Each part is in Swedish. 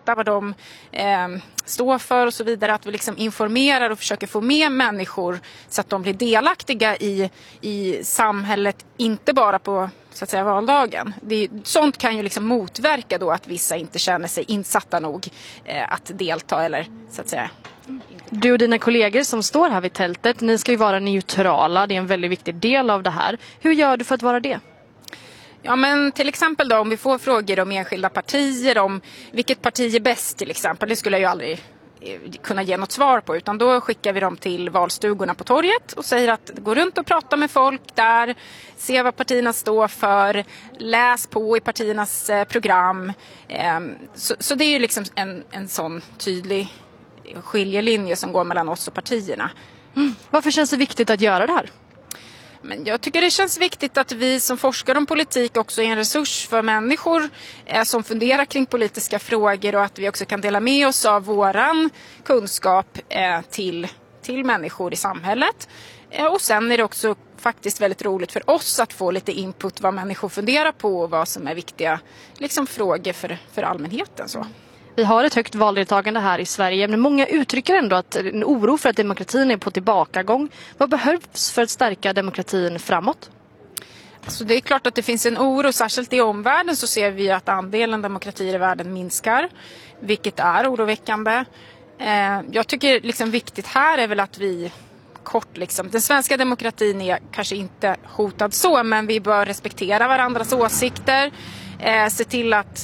berätta vad de står för och så vidare. Att vi liksom informerar och försöker få med människor så att de blir delaktiga i samhället, inte bara på så att säga valdagen. Sånt kan ju liksom motverka då att vissa inte känner sig insatta nog att delta eller så att säga. Du och dina kollegor som står här vid tältet, ni ska ju vara neutrala, det är en väldigt viktig del av det här. Hur gör du för att vara det? Ja, men till exempel då om vi får frågor om enskilda partier, om vilket parti är bäst till exempel, det skulle jag ju aldrig kunna ge något svar på, utan då skickar vi dem till valstugorna på torget och säger att gå runt och prata med folk där, se vad partierna står för, läs på i partiernas program. Så det är ju liksom en sån tydlig skiljelinje som går mellan oss och partierna. Varför känns det viktigt att göra det här? Men jag tycker det känns viktigt att vi som forskar om politik också är en resurs för människor som funderar kring politiska frågor, och att vi också kan dela med oss av våran kunskap till människor i samhället. Och sen är det också faktiskt väldigt roligt för oss att få lite input vad människor funderar på och vad som är viktiga liksom, frågor för allmänheten. Så. Vi har ett högt valdeltagande här i Sverige, men många uttrycker ändå att en oro för att demokratin är på tillbakagång. Vad behövs för att stärka demokratin framåt? Så det är klart att det finns en oro, särskilt i omvärlden så ser vi att andelen demokratier i världen minskar, vilket är oroväckande. Jag tycker liksom viktigt här är väl att vi kort liksom, den svenska demokratin är kanske inte hotad så, men vi bör respektera varandras åsikter, se till att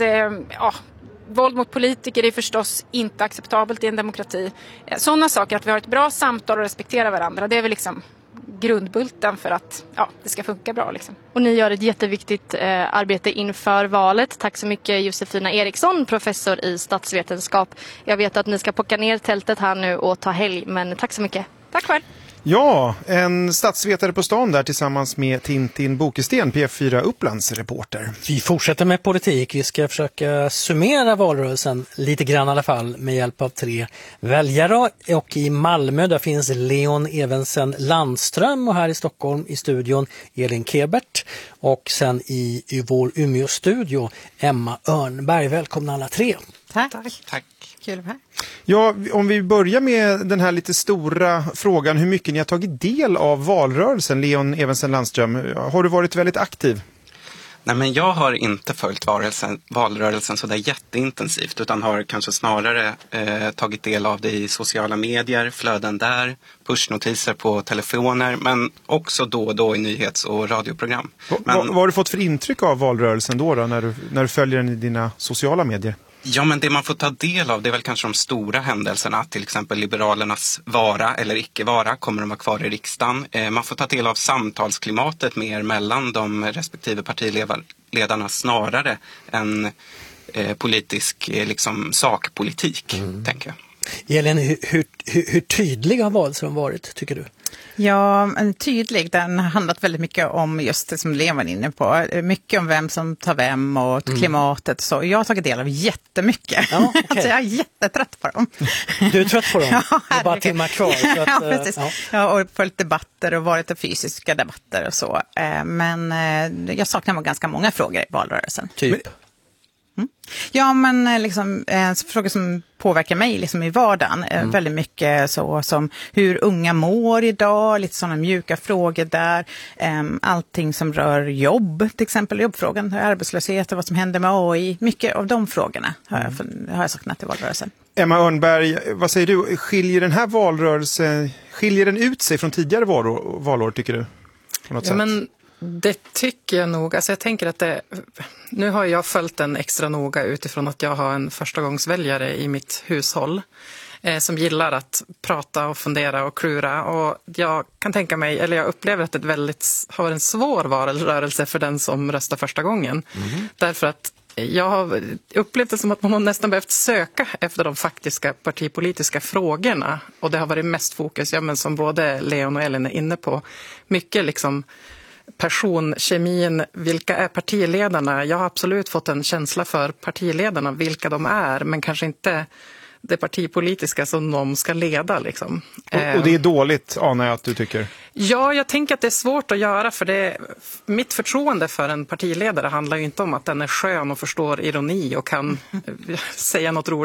våld mot politiker är förstås inte acceptabelt i en demokrati. Sådana saker, att vi har ett bra samtal och respekterar varandra, det är väl liksom grundbulten för att det ska funka bra. Liksom. Och ni gör ett jätteviktigt arbete inför valet. Tack så mycket Josefina Eriksson, professor i statsvetenskap. Jag vet att ni ska plocka ner tältet här nu och ta helg, men tack så mycket. Tack själv. Ja, en statsvetare på stan där tillsammans med Tintin Bokesten, P4 Upplands reporter. Vi fortsätter med politik. Vi ska försöka summera valrörelsen lite grann i alla fall med hjälp av 3 väljare. Och i Malmö där finns Leon Evensen Landström och här i Stockholm i studion Elin Kebert. Och sen i vår Umeå-studio Emma Örnberg. Välkomna alla 3. Tack. Kul här. Ja, om vi börjar med den här lite stora frågan, hur mycket ni har tagit del av valrörelsen, Leon Evensen Landström. Har du varit väldigt aktiv? Nej, men jag har inte följt valrörelsen så där jätteintensivt, utan har kanske snarare tagit del av det i sociala medier, flöden där, pushnotiser på telefoner, men också då och då i nyhets- och radioprogram. Vad har du fått för intryck av valrörelsen då när du följer den i dina sociala medier? Ja, men det man får ta del av det är väl kanske de stora händelserna, till exempel Liberalernas vara eller icke vara, kommer de vara kvar i riksdagen. Man får ta del av samtalsklimatet mer mellan de respektive partiledarna snarare än politisk liksom, sakpolitik, tänker jag. Elin, hur tydliga har valrörelsen varit, tycker du? Ja, tydlig. Den har handlat väldigt mycket om just det som Leon var inne på. Mycket om vem som tar vem och klimatet. Så jag har tagit del av jättemycket. Ja, okay. Alltså jag är jättetrött på dem. Du är trött på dem? Ja, det är bara timmar kvar. Så att, ja, precis. Ja. Jag har följt debatter och varit i fysiska debatter och så. Men jag saknar ganska många frågor i valrörelsen. Typ? Ja, men liksom en fråga som påverkar mig liksom i vardagen väldigt mycket, så som hur unga mår idag, lite sådana mjuka frågor där, allting som rör jobb, till exempel jobbfrågan, arbetslöshet och vad som händer med AI, mycket av de frågorna har jag saknat i valrörelsen. Emma Örnberg, vad säger du? Skiljer den här valrörelsen ut sig från tidigare valår, tycker du? På något sätt? Men det tycker jag nog. Alltså jag tänker att nu har jag följt den extra noga utifrån att jag har en förstagångsväljare i mitt hushåll som gillar att prata och fundera och klura. Och jag kan tänka mig, eller jag upplever att det har en svår valrörelse för den som röstar första gången. Därför att jag har upplevt det som att man har nästan behövt söka efter de faktiska partipolitiska frågorna. Och det har varit mest fokus, men som både Leon och Elin är inne på, mycket liksom personkemin, vilka är partiledarna? Jag har absolut fått en känsla för partiledarna, vilka de är, men kanske inte det partipolitiska som de ska leda. Liksom. Och det är dåligt, anar jag att du tycker? Ja, jag tänker att det är svårt att göra, för mitt förtroende för en partiledare handlar ju inte om att den är skön och förstår ironi och kan säga något roligt